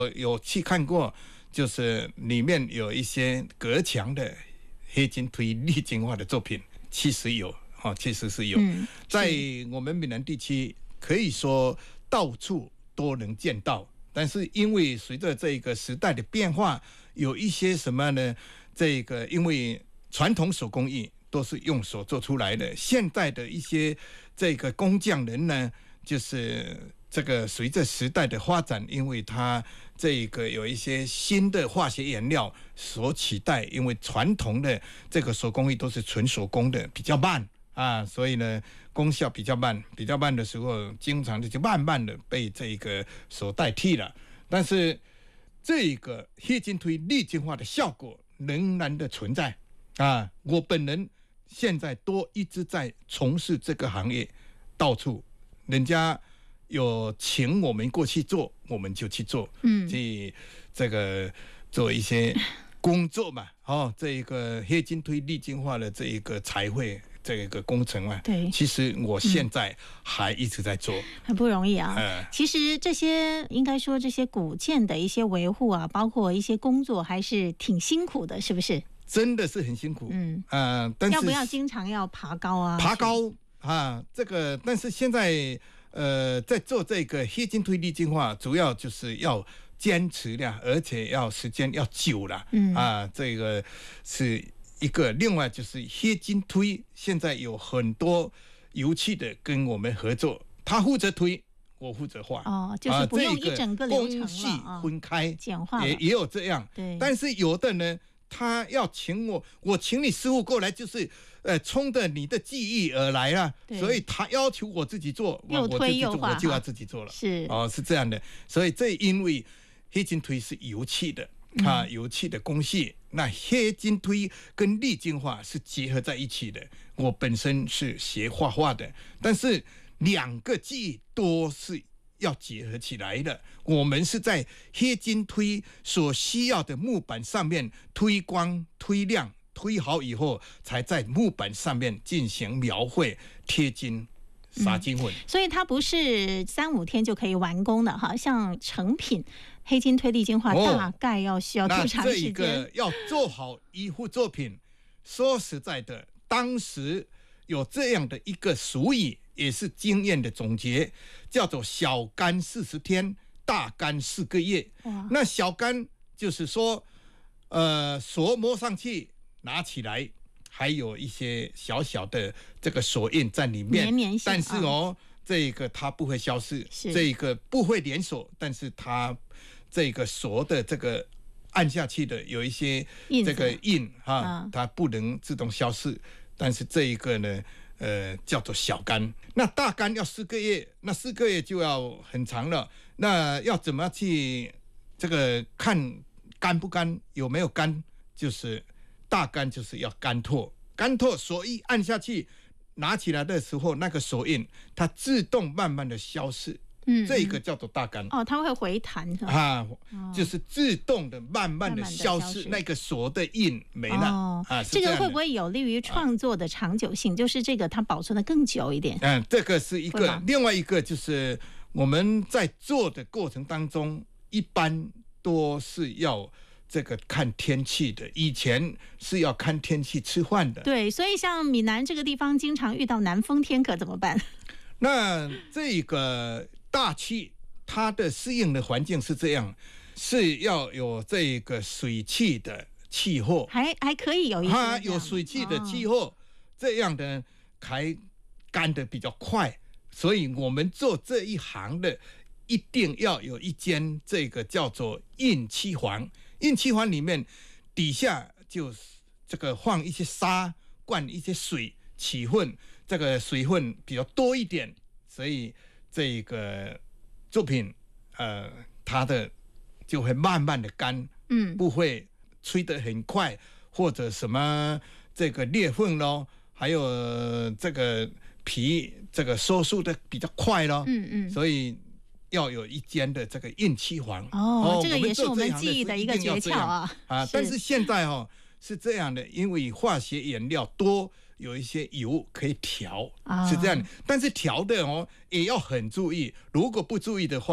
有去看过，就是里面有一些隔墙的黑金推沥青画的作品，其实有，确实是有，在我们闽南地区可以说到处都能见到。但是因为随着这个时代的变化，有一些什么呢？这个因为传统手工艺都是用手做出来的，现在的一些这个工匠人呢，就是这个随着时代的发展，因为它这个有一些新的化学原料所取代，因为传统的这个手工艺都是纯手工的，比较慢啊，所以呢功效比较慢，比较慢的时候，经常就慢慢的被这个所代替了。但是这个黑金推沥青画的效果仍然的存在啊！我本人现在都一直在从事这个行业，到处人家有请我们过去做，我们就去做，去这个做一些工作嘛，这个黑金推沥青画的这一个彩绘这个工程啊， 对， 其实我现在还一直在做， 很不容易啊。其实这些应该说这些古建的一些维护啊，包括一些工作，还是挺辛苦的，是不是？ 真的是很辛苦，但是要不要经常要爬高啊？ 爬高啊，这个，但是现在在做这个黑金推沥青画，主要就是要坚持了，而且要时间要久了，这个是一个。另外就是黑金推，现在有很多油漆的跟我们合作，他负责推，我负责画， 就是不用一整个流程了， 工序分开， 简化了， 也有这样。 对， 但是有的呢，他要请我请你师傅过来，就是冲着你的技艺而来啊，所以他要求我自己做， 又推又画， 我就要自己做了， 是是这样的。所以这因为黑金推是油漆的，油漆的工序，那黑金推跟沥青画是结合在一起的。我本身是学画画的，但是两个技艺都是要结合起来的。我们是在黑金推所需要的木板上面推光、推亮、推好以后，才在木板上面进行描绘、贴金、撒金粉。 所以它不是3-5天就可以完工的哈，像成品黑金推沥青画大概需要多长时间？ 那这个要做好一幅作品，说实在的，当时有这样的一个俗语，也是经验的总结，叫做小干40天，大干4个月。那小干就是说锁摸上去拿起来还有一些小小的这个锁印在里面， 绵性， 但是这个它不会消失，这个不会连锁，但是它这个锁的这个按下去的有一些这个印它不能自动消失。但是这一个呢叫做小干。那大干要4个月，那4个月就要很长了。那要怎么去这个看干不干，有没有干？就是大干就是要干透，干透锁一按下去，拿起来的时候那个手印它自动慢慢的消失，这个叫做大干。 它会回弹就是自动的慢慢的消失，那个锁的印没了这个会不会有利于创作的长久性？就是这个它保存的更久一点。 这个是一个。另外一个就是我们在做的过程当中，一般都是要这个看天气的，以前是要看天气吃饭的。 对，所以像闽南这个地方经常遇到南风天，可怎么办？ 那这个大气它的适应的环境是这样，是要有这个水汽的气候， 还可以有一些它有水汽的气候，这样的才干得比较快。所以我们做这一行的一定要有一间这个叫做印漆房，印漆房里面底下就这个放一些沙，灌一些水起混，这个水分比较多一点，所以这个作品它的就会慢慢的干，不会吹得很快，或者什么这个裂缝咯，还有这个皮这个收束的比较快咯，所以要有一间的这个印漆房。 这个也是我们记忆的一个诀窍啊。 但是现在是这样的，因为化学原料多，有一些油可以调，是这样的。但是调的也要很注意，如果不注意的话，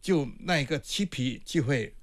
就那个漆皮就会